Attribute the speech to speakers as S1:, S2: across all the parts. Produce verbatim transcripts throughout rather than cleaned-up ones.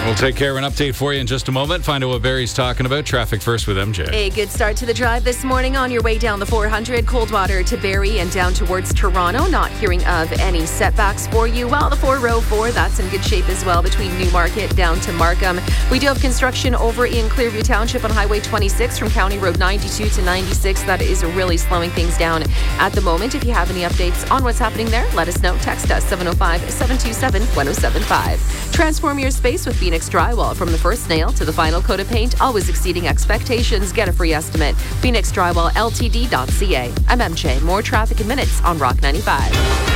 S1: We'll take care of an update for you in just a moment. Find out what Barry's talking about. Traffic first with M J.
S2: A good start to the drive this morning on your way down the four hundred. Coldwater to Barrie and down towards Toronto. Not hearing of any setbacks for you. While the four oh four, that's in good shape as well between Newmarket down to Markham. We do have construction over in Clearview Township on Highway twenty-six from County Road ninety-two to ninety-six. That is really slowing things down at the moment. If you have any updates on what's happening there, let us know. Text us seven oh five, seven two seven, one oh seven five. Transform your space with Phoenix Drywall. From the first nail to the final coat of paint, always exceeding expectations. Get a free estimate. Phoenix Drywall L T D dot C A. I'm M J. More traffic in minutes on Rock ninety-five.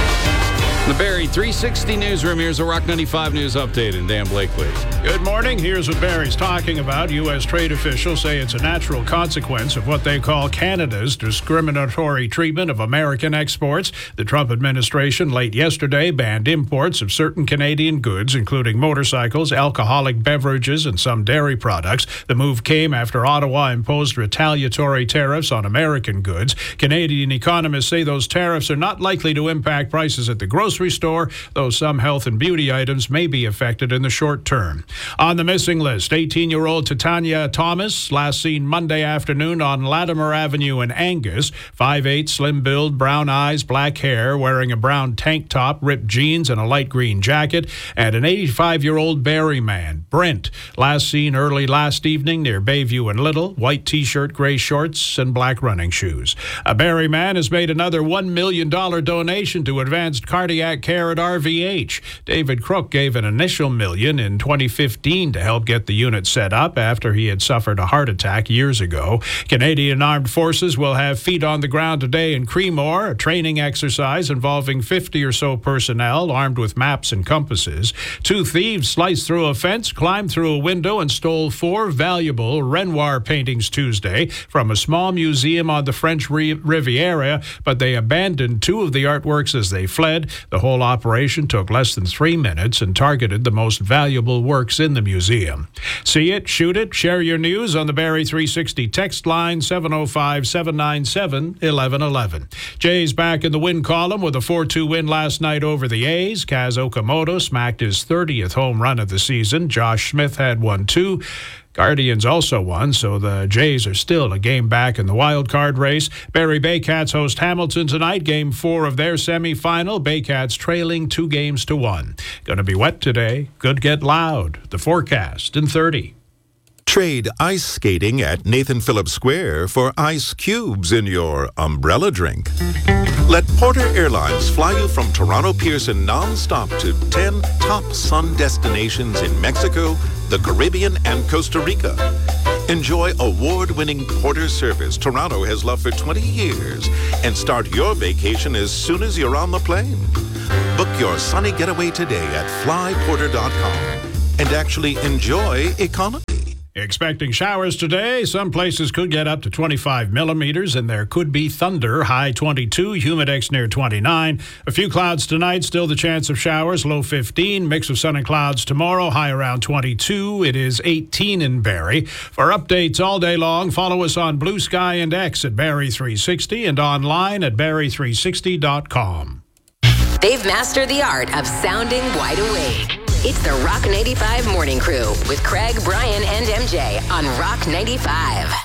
S1: The Barrie three sixty newsroom. Here's a Rock ninety-five news update, and Dan Blakely.
S3: Good morning. Here's what Barry's talking about. U S trade officials say it's a natural consequence of what they call Canada's discriminatory treatment of American exports. The Trump administration late yesterday banned imports of certain Canadian goods, including motorcycles, alcoholic beverages, and some dairy products. The move came after Ottawa imposed retaliatory tariffs on American goods. Canadian economists say those tariffs are not likely to impact prices at the grocery store, though some health and beauty items may be affected in the short term. On the missing list, eighteen-year-old Titania Thomas, last seen Monday afternoon on Latimer Avenue in Angus, five eight, slim build, brown eyes, black hair, wearing a brown tank top, ripped jeans, and a light green jacket, and an eighty-five-year-old Barrie man, Brent, last seen early last evening near Bayview and Little, white t-shirt, gray shorts, and black running shoes. A Barrie man has made another one million dollars donation to Advanced Cardiac Care at R V H. David Crook gave an initial million in twenty fifteen to help get the unit set up after he had suffered a heart attack years ago. Canadian Armed Forces will have feet on the ground today in Creemore, a training exercise involving fifty or so personnel armed with maps and compasses. Two thieves sliced through a fence, climbed through a window, and stole four valuable Renoir paintings Tuesday from a small museum on the French Riviera, but they abandoned two of the artworks as they fled. The whole operation took less than three minutes and targeted the most valuable works in the museum. See it, shoot it, share your news on the Barrie three sixty text line seven oh five, seven nine seven, one one one one. Jays back in the win column with a four two win last night over the A's. Kaz Okamoto smacked his thirtieth home run of the season. Josh Smith had one too. Guardians also won, so the Jays are still a game back in the wild card race. Barrie Baycats host Hamilton tonight, game four of their semifinal. Baycats trailing two games to one. Going to be wet today. Could get loud. The forecast in thirty.
S4: Trade ice skating at Nathan Phillips Square for ice cubes in your umbrella drink. Let Porter Airlines fly you from Toronto Pearson nonstop to ten top sun destinations in Mexico, the Caribbean, and Costa Rica. Enjoy award-winning Porter service Toronto has loved for twenty years and start your vacation as soon as you're on the plane. Book your sunny getaway today at fly porter dot com and actually enjoy economy.
S3: Expecting showers today. Some places could get up to twenty-five millimeters, and there could be thunder. High twenty-two, humidex near twenty-nine. A few clouds tonight, still the chance of showers, low fifteen. Mix of sun and clouds tomorrow, high around twenty-two. It is eighteen in Barrie. For updates all day long, follow us on Blue Sky and X at Barrie three sixty and online at barrie three sixty dot com.
S5: They've mastered the art of sounding wide awake. It's the Rock ninety-five Morning Crew with Craig, Brian, and M J on Rock ninety-five.